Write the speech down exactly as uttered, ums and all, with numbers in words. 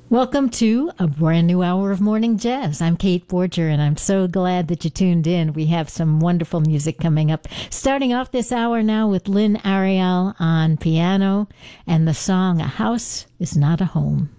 Welcome to a brand new hour of Morning Jazz. I'm Kate Borger, and I'm so glad that you tuned in. We have some wonderful music coming up. Starting off this hour now with Lynn Ariel on piano and the song A House Is Not a Home.